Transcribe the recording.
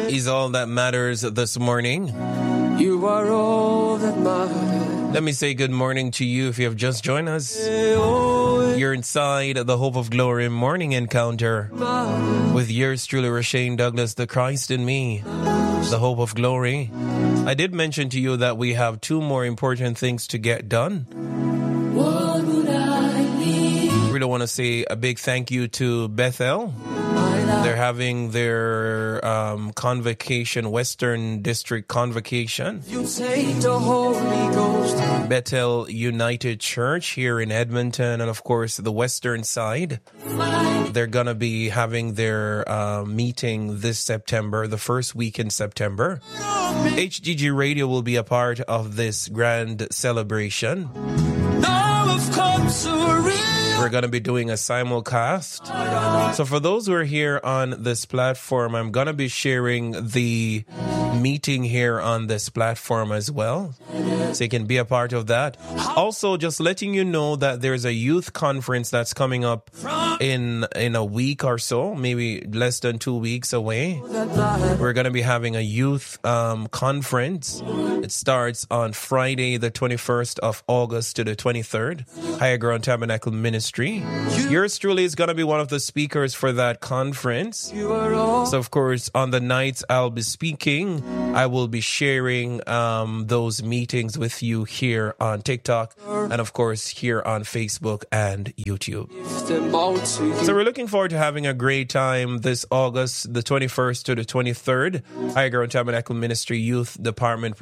is all that matters this morning. You are all that matters. Let me say good morning to you if you have just joined us. You're inside the Hope of Glory Morning Encounter with yours truly, Rashane Douglas, the Christ in me, the Hope of Glory. I did mention to you that we have two more important things to get done. What would I need? Really want to say a big thank you to Bethel. They're having their convocation, Western District convocation. You take the Holy Ghost. Bethel United Church here in Edmonton, and of course the western side. They're going to be having their meeting this September, the first week in September. HGG Radio will be a part of this grand celebration. Now I've come to realize. We're going to be doing a simulcast. So for those who are here on this platform, I'm going to be sharing the meeting here on this platform as well, so you can be a part of that. Also, just letting you know that there's a youth conference that's coming up in a week or so, maybe less than 2 weeks away. We're going to be having a youth conference. It starts on Friday, the 21st of August to the 23rd, Higher Ground Tabernacle Ministry. Yours truly is going to be one of the speakers for that conference. So, of course, on the nights I'll be speaking, I will be sharing those meetings with you here on TikTok and, of course, here on Facebook and YouTube. So we're looking forward to having a great time this August, the 21st to the 23rd, Higher Ground Tabernacle Ministry Youth Department